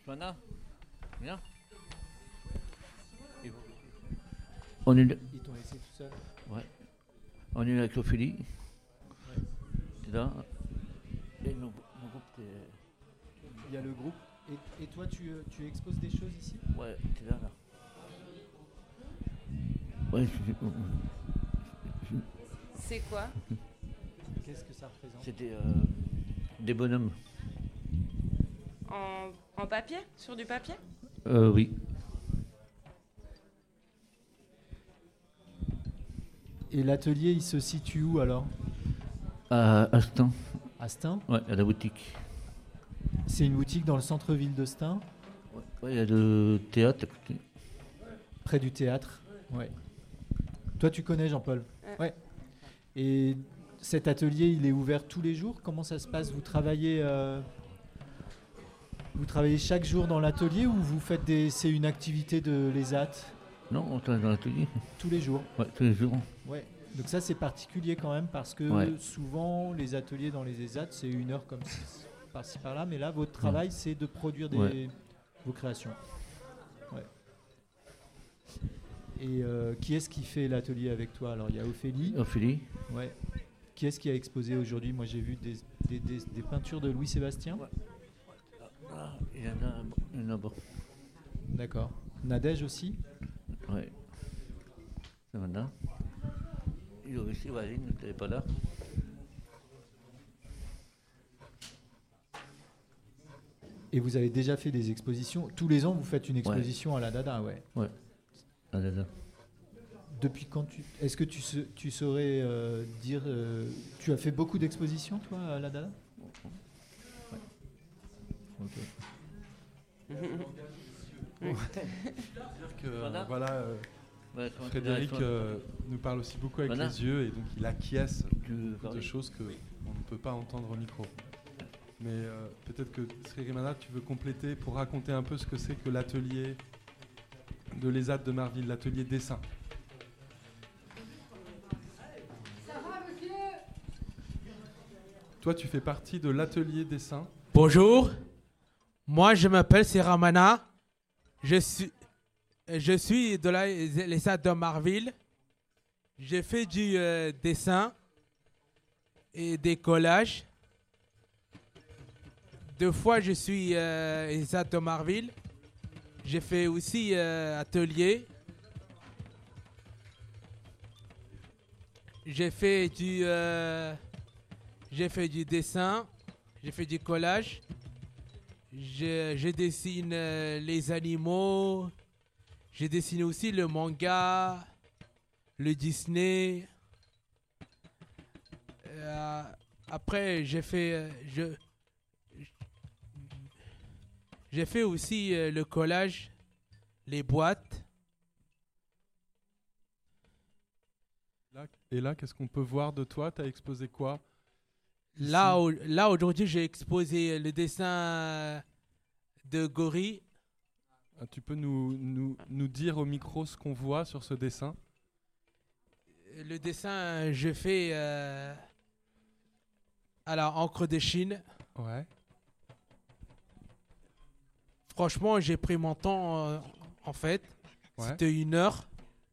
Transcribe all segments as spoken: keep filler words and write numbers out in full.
Johanna, viens. On est, Ils t'ont laissé tout seul. ouais. On est avec Ophélie. Ouais. T'es là. Et mon, mon groupe, t'es. Il y a le groupe. Et, et toi, tu, tu exposes des choses ici? Ouais, t'es là, là. Ouais, je, je, C'est quoi? Qu'est-ce que ça représente? c'était euh, des bonhommes. En, en papier? Sur du papier? Euh, oui. Et l'atelier, il se situe où alors? À Astin. À Stein? Ouais, à la boutique. C'est une boutique dans le centre-ville de Stein, Ouais, ouais, il y a le théâtre à côté. près du théâtre. Ouais. Toi, tu connais Jean-Paul? Ouais. Ouais. Et cet atelier, il est ouvert tous les jours? Comment ça se passe? Vous travaillez, euh, vous travaillez chaque jour dans l'atelier ou vous faites des, c'est une activité de l'E S A T? Non, on travaille dans l'atelier. Tous les jours. Ouais, tous les jours. Ouais. Donc ça, c'est particulier quand même parce que Ouais. souvent, les ateliers dans les E S A T, c'est une heure comme ci- par-ci par-là. Mais là, votre travail, c'est de produire des, Ouais. vos créations. Ouais. Et euh, qui est-ce qui fait l'atelier avec toi? Alors, il y a Ophélie. Ophélie. Ouais. Qui est-ce qui a exposé aujourd'hui? Moi, j'ai vu des, des, des, des peintures de Louis Sébastien. Ouais. Ah, il y en a, il y en a bon. D'accord. Nadège aussi. Ouais. C'est maintenant. Il y a aussi Valine, t'es pas là. Et vous avez déjà fait des expositions. Tous les ans, vous faites une exposition à la Dada, ouais. Ouais. Ah, là, là. Depuis quand tu... Est-ce que tu, sa- tu saurais euh, dire... euh, tu as fait beaucoup d'expositions, toi, à la Dada? Ouais. Ok. Que, Voilà. voilà, euh, Ouais, comment tu Frédéric dirais, toi euh, nous parle aussi beaucoup avec Voilà. les yeux et donc il acquiesce Tu veux de parler choses qu'on ne peut pas entendre au micro. Mais euh, peut-être que Sririmana, tu veux compléter pour raconter un peu ce que c'est que l'atelier de l'E S A T de Marville, l'atelier dessin. Toi, tu fais partie de l'atelier dessin. Bonjour, moi je m'appelle Seramana. Je suis, je suis de la l'E S A T de Marville. J'ai fait du euh, dessin et des collages. Deux fois je suis euh, l'E S A T de Marville. J'ai fait aussi euh, atelier. J'ai fait du, euh, j'ai fait du dessin. J'ai fait du collage. Je, je dessine euh, les animaux. J'ai dessiné aussi le manga, le Disney. Euh, après, j'ai fait, euh, je, j'ai fait aussi euh, le collage, les boîtes. Là- et là, qu'est-ce qu'on peut voir de toi? Tu as exposé quoi? Là, au- là aujourd'hui, j'ai exposé le dessin de gorille. Ah, tu peux nous, nous, nous dire au micro ce qu'on voit sur ce dessin? Le dessin, je fais euh, à la encre de Chine. Ouais. Franchement, j'ai pris mon temps, euh, en fait. Ouais. C'était une heure.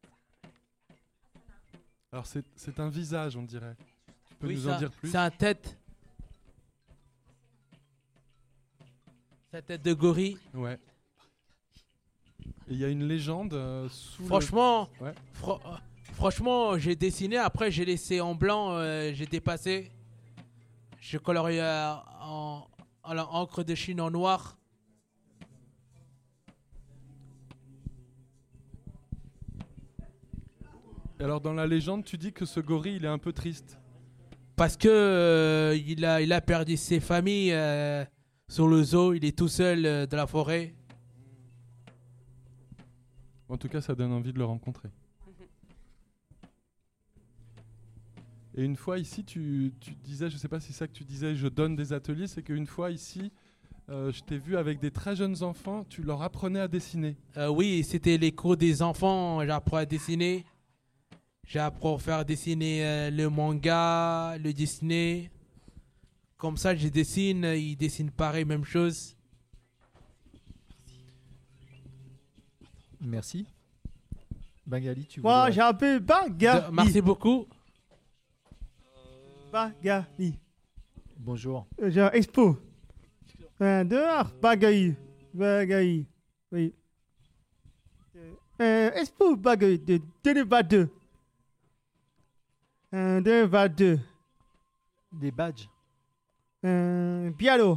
Alors c'est c'est un visage, on dirait. Tu peux Oui, nous ça- en dire plus? C'est un tête. C'est un tête de gorille. Ouais. Et il y a une légende euh, sous le- Franchement, Ouais. fr- euh, franchement, j'ai dessiné. Après, j'ai laissé en blanc. euh, j'ai dépassé. J'ai colorié euh, en, en la encre de Chine en noir. Et alors dans la légende, tu dis que ce gorille, il est un peu triste. Parce que euh, il a, il a perdu ses familles euh, sur le zoo. Il est tout seul euh, dans la forêt. En tout cas, ça donne envie de le rencontrer. Et une fois ici, tu, tu disais, je sais pas si c'est ça que tu disais, je donne des ateliers, c'est qu'une fois ici, euh, je t'ai vu avec des très jeunes enfants, tu leur apprenais à dessiner. Euh, oui, c'était les cours des enfants. J'apprends à dessiner. J'apprends à faire dessiner euh, le manga, le Disney. Comme ça, je dessine. Ils dessinent pareil, même chose. Merci. Bengali, tu Moi, voudrais- j'appelle Bengali. De- merci beaucoup. Bengali. Bonjour. Euh, J'ai Expo. Un, deux, ah, Bengali. Bengali. Oui. Euh, Expo Bengali de deux mille vingt-deux. Un, deux, vingt-deux. Des badges. Un, piano.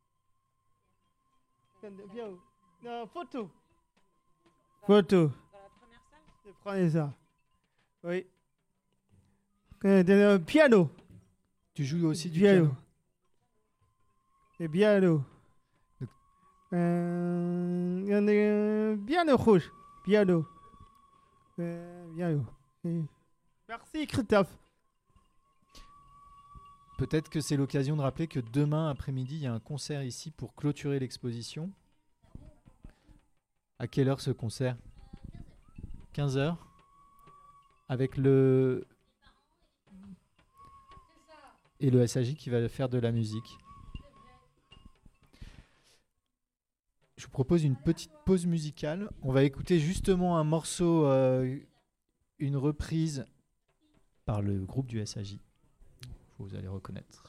Un, piano. Non, photo. Photo. Dans la première salle. Prenez ça. Oui. Un, deux, piano. Tu joues aussi du Piano. piano. Et piano. Donc- Euh, un, euh, piano rouge. Piano. Euh, piano. Oui. Merci Christophe. Peut-être que c'est l'occasion de rappeler que demain après-midi, il y a un concert ici pour clôturer l'exposition. À quelle heure ce concert ? quinze heures. Avec le... Et le S A J qui va faire de la musique. Je vous propose une petite pause musicale. On va écouter justement un morceau, euh, une reprise par le groupe du S A J. Vous allez reconnaître.